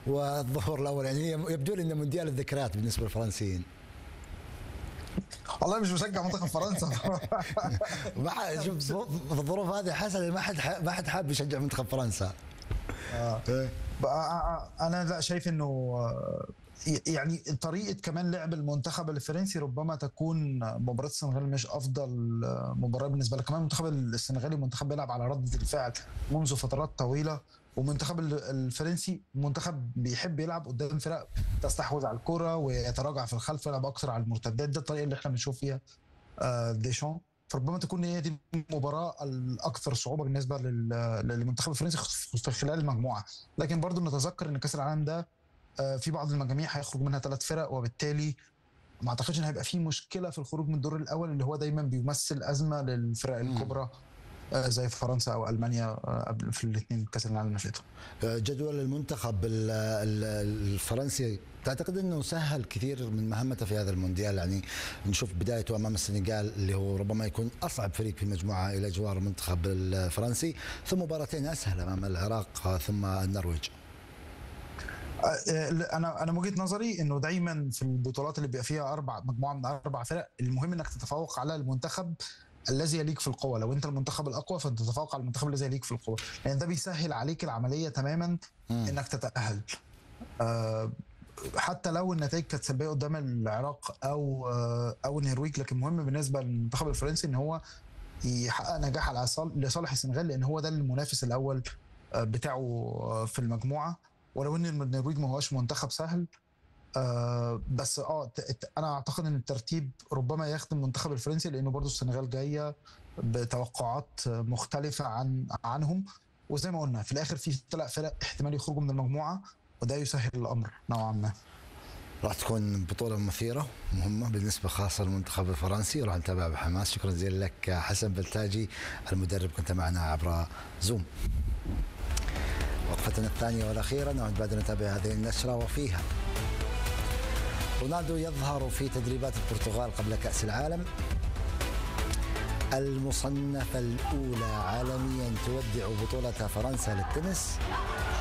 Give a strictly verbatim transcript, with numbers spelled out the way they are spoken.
والظهور الاول، يعني يبدو لي انه مونديال الذكريات بالنسبه للفرنسيين. والله مش مشجع منتخب فرنسا. ما ح- شوف في الظروف هذه حسن ما حد ح- ما حد حاب يشجع منتخب فرنسا. آه. إيه. بقى انا لا شايف انه آه، يعني طريقه كمان لعب المنتخب الفرنسي ربما تكون مباراه السنغال مش افضل آه، مباراه بالنسبه لك. كمان المنتخب السنغالي منتخب بيلعب على رده الفعل منذ فترات طويله، والمنتخب ال- الفرنسي منتخب بيحب يلعب قدام فرق تستحوذ على الكره ويتراجع في الخلف ويلعب اكثر على المرتدات. ده الطريقه اللي احنا بنشوف فيها آه، ديشان. فربما تكون هي دي المباراه الاكثر صعوبه بالنسبه لل- للمنتخب الفرنسي في خلال المجموعه. لكن برضو نتذكر ان كاس العالم ده آه، في بعض المجاميع هيخرج منها ثلاث فرق، وبالتالي ما اعتقدش ان هيبقى في مشكله في الخروج من الدور الاول اللي هو دايما بيمثل ازمه للفرق مم. الكبرى آه، زي فرنسا او المانيا آه، قبل في الاثنين كاس العالم اللي فاتوا. جدول المنتخب ال- ال- الفرنسي تعتقد انه سهل كثير من مهمته في هذا المونديال؟ يعني نشوف بدايته امام السنغال اللي هو ربما يكون اصعب فريق في المجموعه الى جوار المنتخب الفرنسي، ثم مباراتين اسهل امام العراق ثم النرويج. آه، انا انا من وجهه نظري انه دايما في البطولات اللي بيبقى فيها اربع مجموعه من اربع فرق، المهم انك تتفوق على المنتخب الذي يليق في القوه. لو انت المنتخب الاقوى فانت تتفوق على المنتخب الذي يليق في القوه، لان يعني ده بيسهل عليك العمليه تماما مم. انك تتاهل. آه، حتى لو النتائج كانت سلبيه قدام العراق او آه، او النرويج، لكن مهم بالنسبه للمنتخب الفرنسي ان هو يحقق نجاح على صال- لصالح السنغال، لان هو ده المنافس الاول آه، بتاعه آه، في المجموعه. ولو ان النرويج ما هوش منتخب سهل آه بس اه ت- ت- انا اعتقد ان الترتيب ربما يخدم المنتخب الفرنسي، لانه برضو السنغال جايه بتوقعات مختلفه عن عنهم. وزي ما قلنا في الاخر في ثلاث فرق احتمال يخرجوا من المجموعه، وده يسهل الامر نوعا ما. راح تكون بطولة مثيرة مهمة بالنسبة خاصة للمنتخب الفرنسي، وراح نتابعها بحماس. شكرا جزيلا لك حسن بلتاجي المدرب، كنت معنا عبر زوم. وقفتنا الثانية والأخيرة نعود بعد نتابع هذه النشرة وفيها: رونالدو يظهر في تدريبات البرتغال قبل كأس العالم. المصنفة الأولى عالميا تودع بطولة فرنسا للتنس.